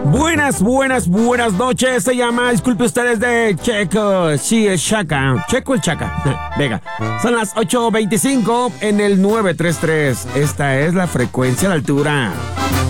Buenas noches. Se llama, disculpe ustedes, de Checo. Sí, es Chaca. Checo el Chaca. Venga, son las 8:25 en el 933. Esta es la frecuencia de altura.